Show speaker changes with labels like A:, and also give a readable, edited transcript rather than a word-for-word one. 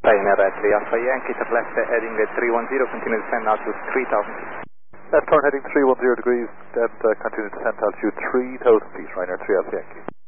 A: Ryanair 3 Alpha Yankee, to left heading 310, continue descent now to 3000 feet.
B: Left turn heading 310 degrees, then continue descent altitude 3000 feet, Ryanair 3 Alpha Yankee.